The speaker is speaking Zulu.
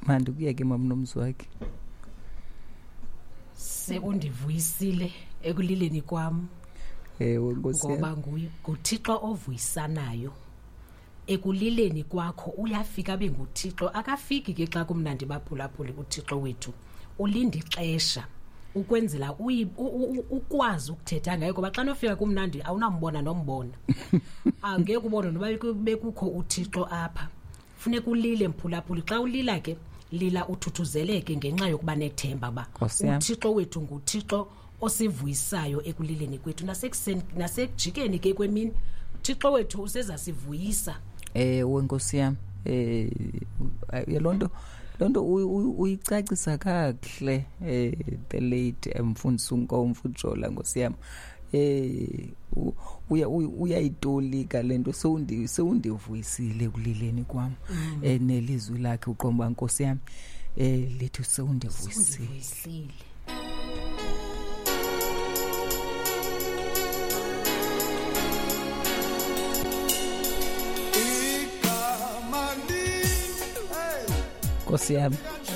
manje kuyeke mamnomzi wakhe. Sekundivuyisile ekulileni kwami. Nkosi yami. Ngoba nguThixo ovuyisanayo. Ekulileni kwakho uyafika benguThixo, akafiki ke xa kumnandi baphulaphuli uThixo wethu. Ulinda ixesha ukwenzela ukwazi ukuthetha ngayo, ngoba xa nofika kumnandi awunambona nombona. Angeke ubone noba bekukho uThixo apha. Funeka ulile mphulaphuli, xa ulila ke lila uthuthuzeleke ngenxa yokuba nethemba ba uThixo wethu nguThixo osivuyisayo ekulileni kwethu nasekuseni nasekujikeni ke kwemini. uThixo wethu usezasivuyisa. Wenkosi yami, lonto uyicacisa kahle the late Mfundisi uNkomfu Jola, Nkosi yami. Uyayitolika lento, sewundivuyisile ekulileni kwami. Nelizwi lakhe uqomba, Nkosi yami, lithi sewundivuyisile. Nkosi yami.